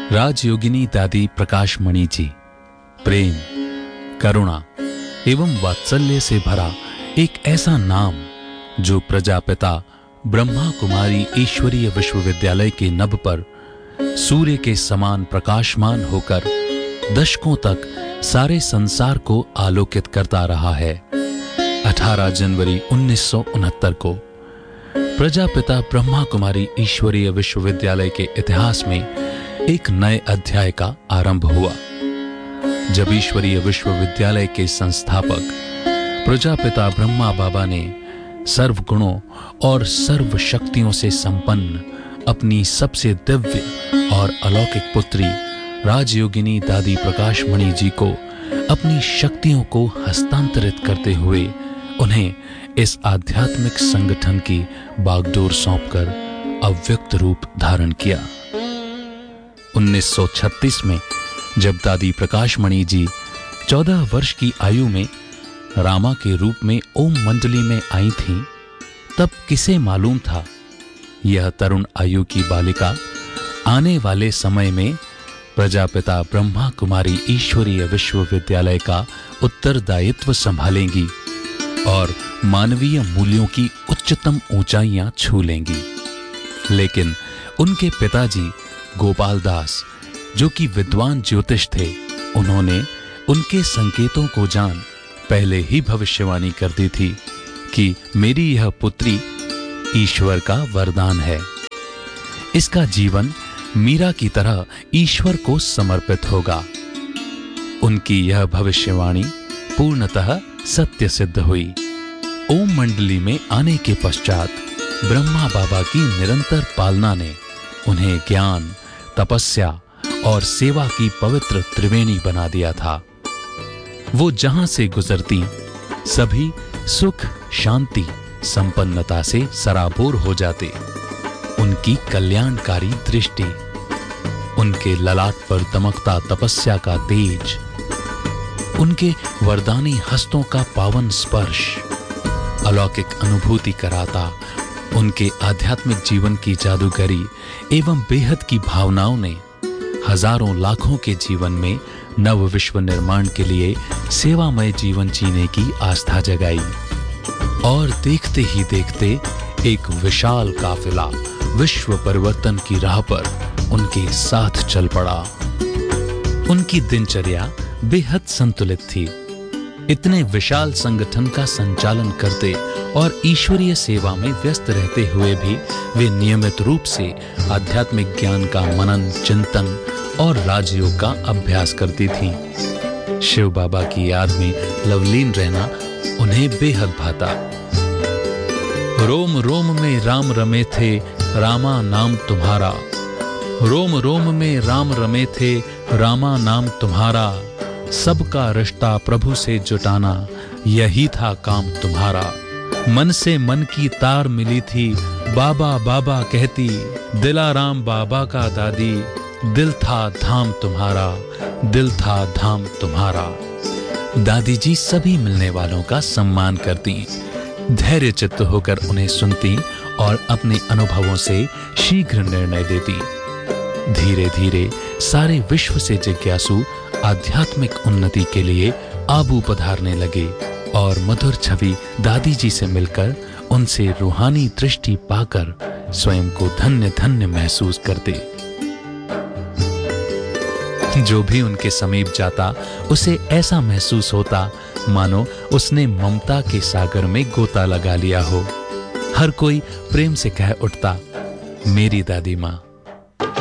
राजयोगिनी दादी प्रकाशमणि जी प्रेम, करुणा एवं वात्सल्य से भरा एक ऐसा नाम जो प्रजापिता ब्रह्मा कुमारी ईश्वरीय विश्वविद्यालय के नभ पर सूर्य के समान प्रकाशमान होकर दशकों तक सारे संसार को आलोकित करता रहा है। 18 जनवरी 1969 को प्रजापिता ब्रह्मा कुमारी ईश्वरीय विश्वविद्यालय के इतिहास में एक नए अध्याय का आरंभ हुआ, जब ईश्वरीय विश्वविद्यालय के संस्थापक प्रजापिता ब्रह्मा बाबा ने सर्व गुणों और सर्व शक्तियों से संपन्न अपनी सबसे दिव्य और अलौकिक पुत्री राजयोगिनी दादी प्रकाशमणि जी को अपनी शक्तियों को हस्तांतरित करते हुए उन्हें इस आध्यात्मिक संगठन की बागडोर सौंपकर अव्यक्त रूप धारण किया। 1936 में जब दादी प्रकाशमणि जी 14 वर्ष की आयु में रामा के रूप में ओम मंडली में आई थीं, तब किसे मालूम था यह तरुण आयु की बालिका आने वाले समय में प्रजापिता ब्रह्मा कुमारी ईश्वरीय विश्वविद्यालय का उत्तरदायित्व संभालेंगी और मानवीय मूल्यों की उच्चतम ऊंचाइयां छू लेंगी। लेकिन उनके पिताजी गोपाल दास, जो कि विद्वान ज्योतिष थे, उन्होंने उनके संकेतों को जान पहले ही भविष्यवाणी कर दी थी कि मेरी यह पुत्री ईश्वर का वरदान है। इसका जीवन मीरा की तरह ईश्वर को समर्पित होगा। उनकी यह भविष्यवाणी पूर्णतः सत्य सिद्ध हुई। ओम मंडली में आने के पश्चात ब्रह्मा बाबा की निरंतर पालना ने उन्हें ज्ञान, तपस्या और सेवा की पवित्र त्रिवेणी बना दिया था। वो जहां से गुजरती सभी सुख, शांति, संपन्नता से सराबोर हो जाते। उनकी कल्याणकारी दृष्टि, उनके ललाट पर दमकता तपस्या का तेज, उनके वरदानी हस्तों का पावन स्पर्श अलौकिक अनुभूति कराता। उनके आध्यात्मिक जीवन की जादूगरी एवं बेहद की भावनाओं ने हजारों लाखों के जीवन में नव विश्व निर्माण के लिए सेवामय जीवन जीने की आस्था जगाई। और देखते ही देखते एक विशाल काफिला विश्व परिवर्तन की राह पर उनके साथ चल पड़ा। उनकी दिनचर्या बेहद संतुलित थी। इतने विशाल संगठन का संचालन करते और ईश्वरीय सेवा में व्यस्त रहते हुए भी वे नियमित रूप से आध्यात्मिक ज्ञान का मनन, चिंतन और राजयोग का अभ्यास करती थीं। शिव बाबा की याद में लवलीन रहना उन्हें बेहद भाता। रोम रोम में राम रमे थे, रामा नाम तुम्हारा। रोम रोम में राम रमे थे, रामा नाम तुम्हारा। सबका रिश्ता प्रभु से जुटाना, यही था काम तुम्हारा। मन से मन की तार मिली थी, बाबा बाबा कहती। दिलाराम बाबा का दादी, दिल था धाम तुम्हारा, दिल था धाम तुम्हारा। दादी जी सभी मिलने वालों का सम्मान करती, धैर्य चित्त होकर उन्हें सुनती और अपने अनुभवों से शीघ्र निर्णय देती। धीरे धीरे सारे विश्व से जिज्ञासु आध्यात्मिक उन्नति के लिए आबू पधारने लगे और मधुर छवि दादी जी से मिलकर उनसे रूहानी दृष्टि पाकर स्वयं को धन्य धन्य महसूस करते। जो भी उनके समीप जाता उसे ऐसा महसूस होता मानो उसने ममता के सागर में गोता लगा लिया हो। हर कोई प्रेम से कह उठता, मेरी दादी माँ।